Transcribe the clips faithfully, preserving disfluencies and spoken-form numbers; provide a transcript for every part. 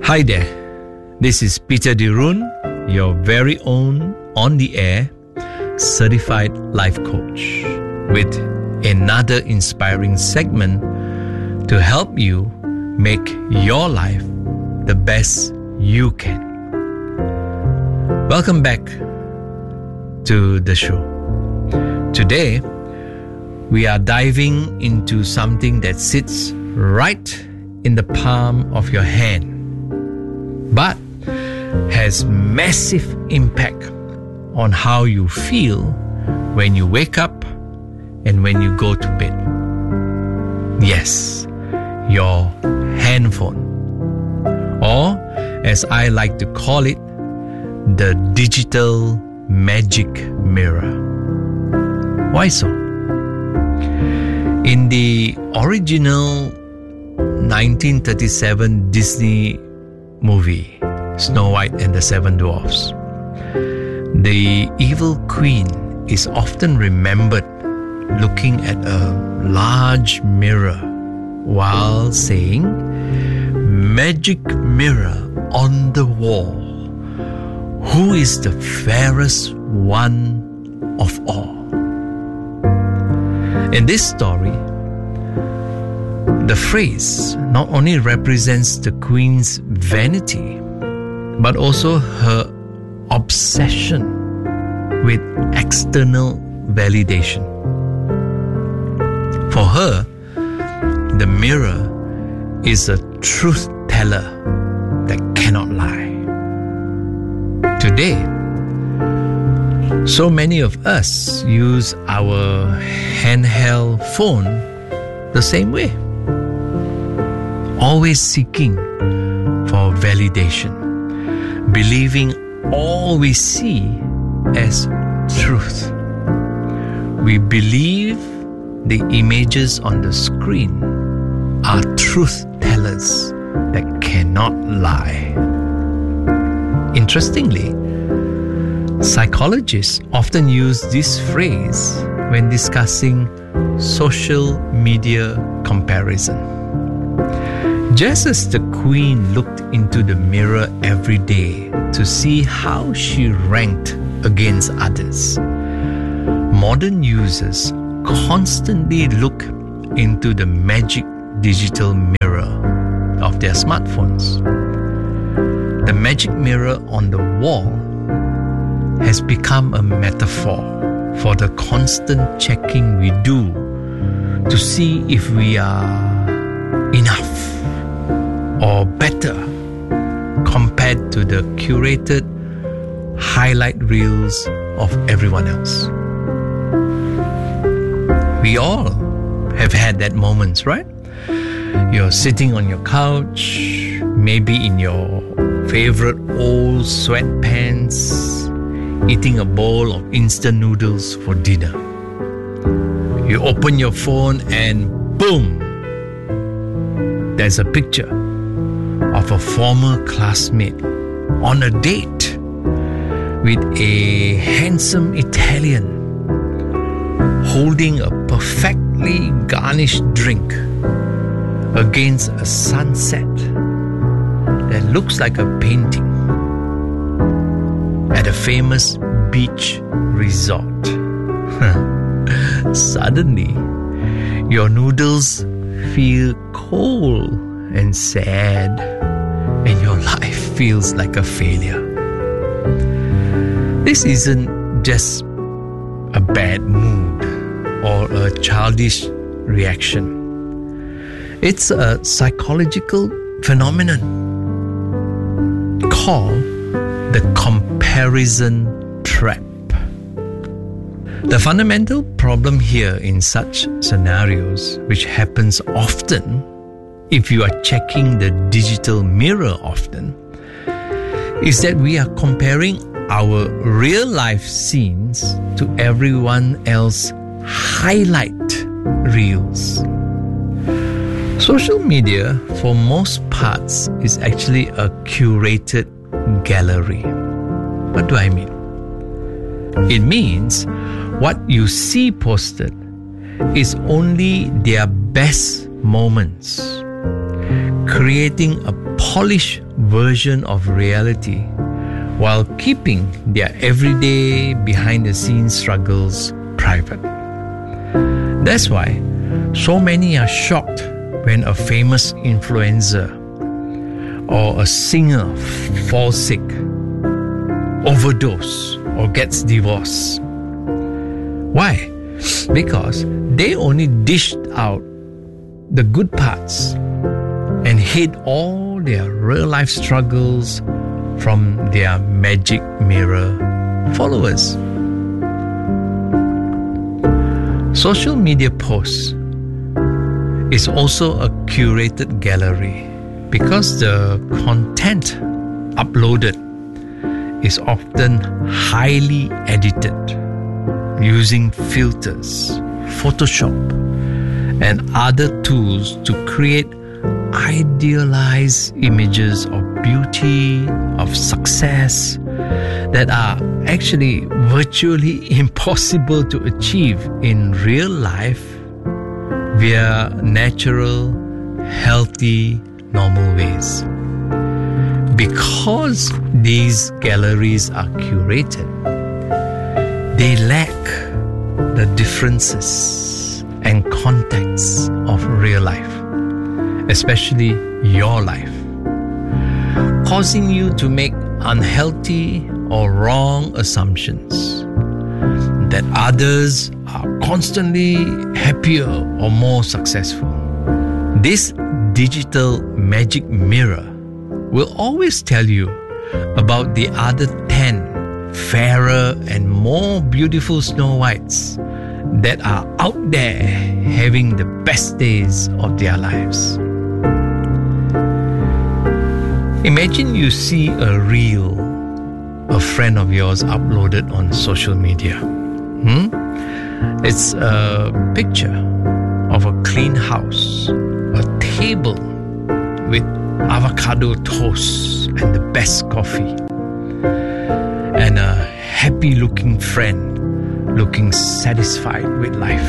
Hi there, this is Peter Dirun, your very own on-the-air certified life coach, with another inspiring segment to help you make your life the best you can. Welcome back to the show. Today, we are diving into something that sits right in the palm of your hand, but has massive impact on how you feel when you wake up and when you go to bed. Yes, your handphone, or as I like to call it, the digital magic mirror. Why so? In the original nineteen thirty-seven Disney movie, Snow White and the Seven Dwarfs, the evil queen is often remembered looking at a large mirror while saying, "Magic mirror on the wall, who is the fairest one of all?" In this story, the phrase not only represents the queen's vanity, but also her obsession with external validation. For her, the mirror is a truth teller that cannot lie. Today, so many of us use our handheld phone the same way, always seeking for validation, believing all we see as truth. We believe the images on the screen are truth tellers that cannot lie. Interestingly, psychologists often use this phrase when discussing social media comparison. Just as the queen looked into the mirror every day to see how she ranked against others, modern users constantly look into the magic digital mirror of their smartphones. The magic mirror on the wall has become a metaphor for the constant checking we do to see if we are enough or better compared to the curated highlight reels of everyone else. We all have had that moments, right? You're sitting on your couch, maybe in your favorite old sweatpants, eating a bowl of instant noodles for dinner. You open your phone and boom, there's a picture of a former classmate on a date with a handsome Italian holding a perfectly garnished drink against a sunset that looks like a painting at a famous beach resort. Suddenly, your noodles feel cold and sad, and your life feels like a failure. This isn't just a bad mood or a childish reaction. It's a psychological phenomenon called the comparison trap. The fundamental problem here in such scenarios, which happens often if you are checking the digital mirror often, is that we are comparing our real life scenes to everyone else's highlight reels. Social media, for most parts, is actually a curated gallery. What do I mean? It means what you see posted is only their best moments, creating a polished version of reality while keeping their everyday behind-the-scenes struggles private. That's why so many are shocked when a famous influencer or a singer falls sick, overdose, or gets divorced. Why? Because they only dished out the good parts and hid all their real-life struggles from their magic mirror followers. Social media posts is also a curated gallery because the content uploaded is often highly edited using filters, Photoshop, and other tools to create idealized images of beauty, of success that are actually virtually impossible to achieve in real life via natural, healthy, normal ways. Because these galleries are curated, they lack the differences and contexts of real life, especially your life, causing you to make unhealthy or wrong assumptions that others are constantly happier or more successful. This digital magic mirror will always tell you about the other ten fairer and more beautiful Snow Whites that are out there having the best days of their lives. Imagine you see a reel a friend of yours uploaded on social media. Hmm? It's a picture of a clean house, a table with avocado toast and the best coffee, and a happy-looking friend looking satisfied with life.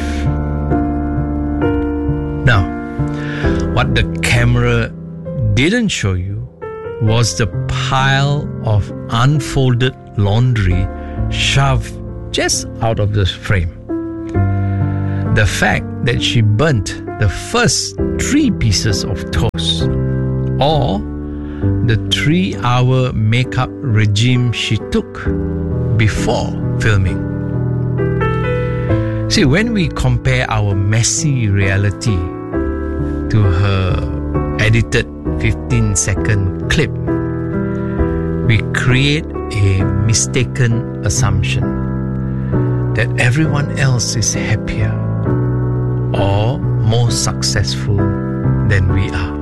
Now, what the camera didn't show you was the pile of unfolded laundry shoved just out of the frame. The fact that she burnt the first three pieces of toast, or the three-hour makeup regime she took before filming. See, when we compare our messy reality to her edited fifteen-second clip, we create a mistaken assumption that everyone else is happier or more successful than we are.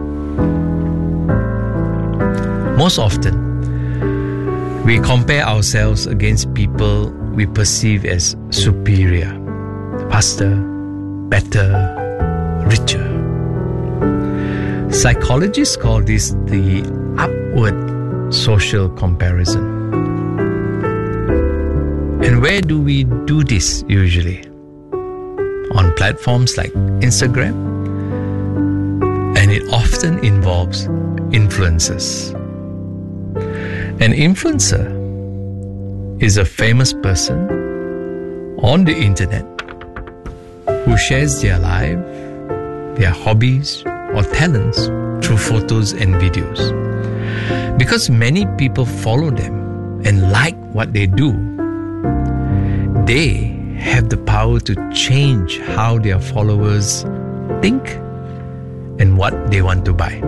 Most often, we compare ourselves against people we perceive as superior, faster, better, richer. Psychologists call this the upward social comparison. And where do we do this usually? On platforms like Instagram, and it often involves influencers. An influencer is a famous person on the internet who shares their life, their hobbies, or talents through photos and videos. Because many people follow them and like what they do, they have the power to change how their followers think and what they want to buy.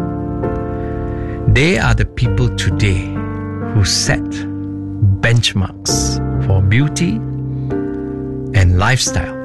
They are the people today who set benchmarks for beauty and lifestyle.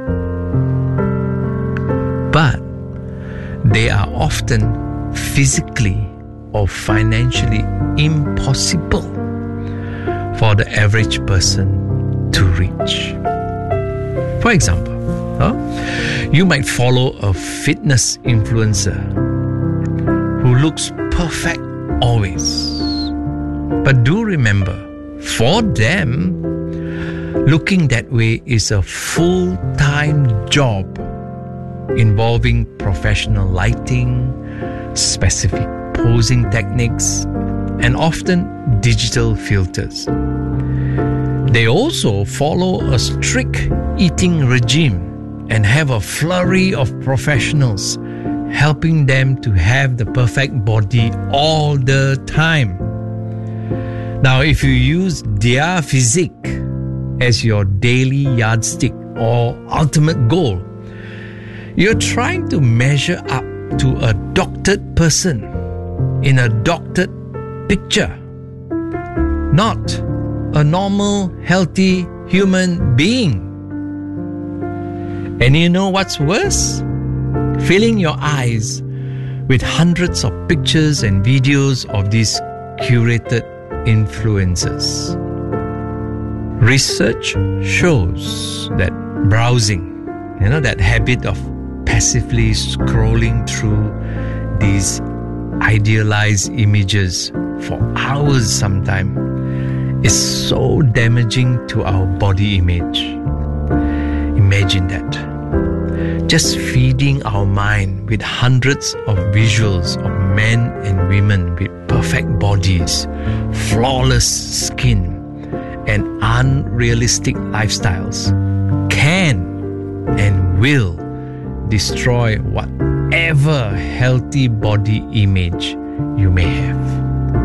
But they are often physically or financially impossible for the average person to reach. For example, huh? you might follow a fitness influencer who looks perfect always. But do remember, for them, looking that way is a full-time job involving professional lighting, specific posing techniques, and often digital filters. They also follow a strict eating regime and have a flurry of professionals helping them to have the perfect body all the time. Now, if you use their physique as your daily yardstick or ultimate goal, you're trying to measure up to a doctored person in a doctored picture, not a normal, healthy human being. And you know what's worse? Filling your eyes with hundreds of pictures and videos of these curated influencers. Research shows that browsing, you know, that habit of passively scrolling through these idealized images for hours sometimes, is so damaging to our body image. Imagine that. Just feeding our mind with hundreds of visuals of men and women with perfect bodies, flawless skin, and unrealistic lifestyles can and will destroy whatever healthy body image you may have.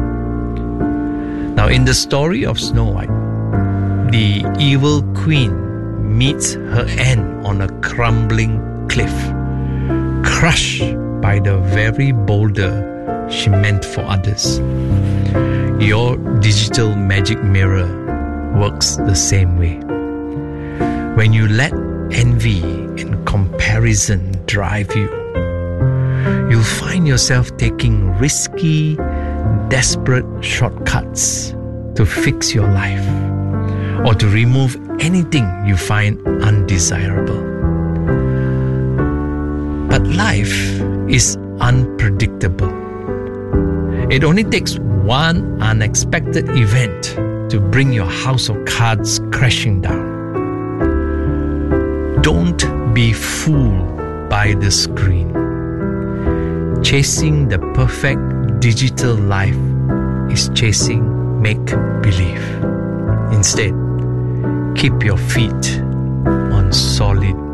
Now, in the story of Snow White, the evil queen meets her end on a crumbling cliff, crushed by the very boulder she meant for others. Your digital magic mirror works the same way. When you let envy and comparison drive you, you'll find yourself taking risky, desperate shortcuts to fix your life or to remove anything you find undesirable. But life is unpredictable. It only takes one unexpected event to bring your house of cards crashing down. Don't be fooled by the screen. Chasing the perfect digital life is chasing make-believe. Instead, keep your feet on solid